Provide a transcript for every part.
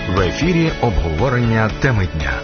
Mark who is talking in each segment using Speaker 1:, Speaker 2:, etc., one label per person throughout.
Speaker 1: В ефірі обговорення теми дня.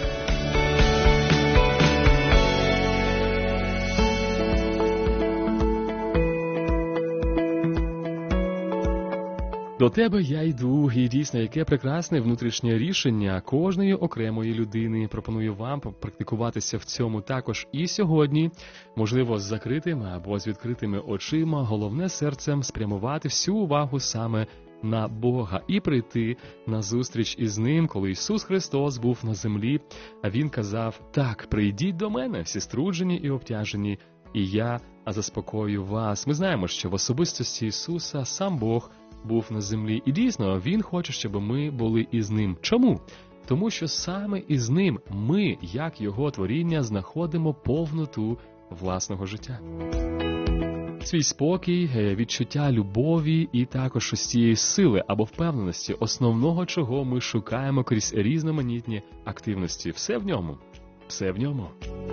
Speaker 2: До тебе я йду, і дійсно, яке прекрасне внутрішнє рішення кожної окремої людини. Пропоную вам попрактикуватися в цьому також і сьогодні. Можливо, з закритими або з відкритими очима, головне серцем спрямувати всю увагу саме на Бога і прийти на зустріч із Ним, коли Ісус Христос був на землі, а Він казав: «Так, прийдіть до мене, всі струджені і обтяжені, і я заспокою вас». Ми знаємо, що в особистості Ісуса сам Бог був на землі. І дійсно, Він хоче, щоб ми були із Ним. Чому? Тому що саме із Ним ми, як Його творіння, знаходимо повноту власного життя. Свій спокій, відчуття любові і також ось цієї сили або впевненості, основного, чого ми шукаємо крізь різноманітні активності. Все в ньому. Все в ньому.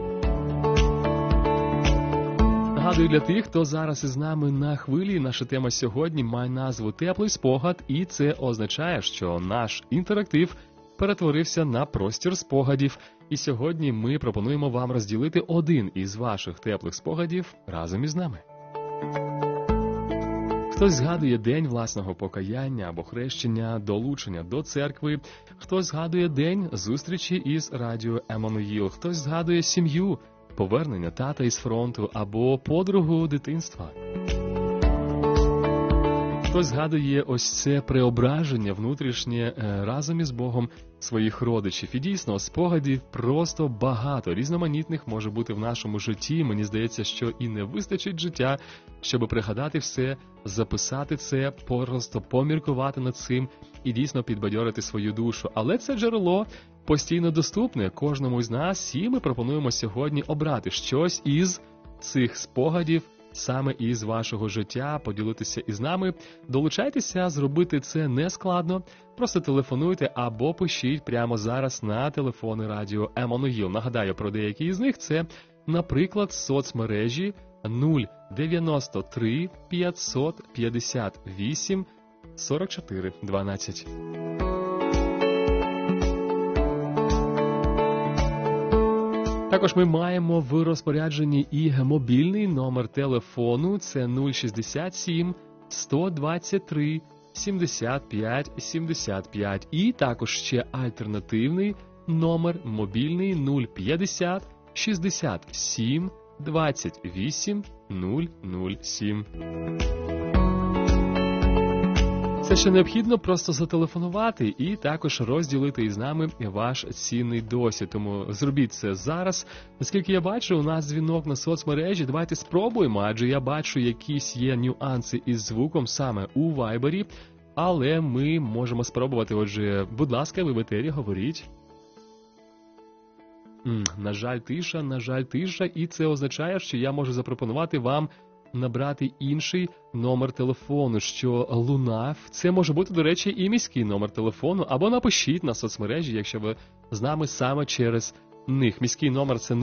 Speaker 2: Нагадую для тих, хто зараз із нами на хвилі, наша тема сьогодні має назву «Теплий спогад», і це означає, що наш інтерактив перетворився на простір спогадів. І сьогодні ми пропонуємо вам розділити один із ваших теплих спогадів разом із нами. Хтось згадує день власного покаяння або хрещення, долучення до церкви. Хтось згадує день зустрічі із радіо Еммануїл. Хтось згадує сім'ю, повернення тата із фронту або подругу дитинства. Хтось згадує ось це преображення внутрішнє разом із Богом своїх родичів. І дійсно, спогадів просто багато, різноманітних може бути в нашому житті. Мені здається, що і не вистачить життя, щоб пригадати все, записати це, просто поміркувати над цим і дійсно підбадьорити свою душу. Але це джерело постійно доступне кожному із нас, і ми пропонуємо сьогодні обрати щось із цих спогадів, саме із вашого життя, поділитися із нами. Долучайтеся, зробити це не складно. Просто телефонуйте або пишіть прямо зараз на телефони радіо Еммануїл. Нагадаю про деякі із них. Це, наприклад, соцмережі 093 558 44 12. Також ми маємо в розпорядженні і мобільний номер телефону. Це 067 123 75 75. І також ще альтернативний номер мобільний 050 67 28 007. Це ще необхідно просто зателефонувати і також розділити із нами ваш цінний досвід. Тому зробіть це зараз. Наскільки я бачу, у нас дзвінок на соцмережі. Давайте спробуємо, адже я бачу, якісь є нюанси із звуком саме у Вайбері. Але ми можемо спробувати. Отже, будь ласка, ви в етері, говоріть. На жаль, тиша. І це означає, що я можу запропонувати вам набрати інший номер телефону, що лунав. Це може бути, до речі, і міський номер телефону, або напишіть на соцмережі, якщо ви з нами саме через них. Міський номер – це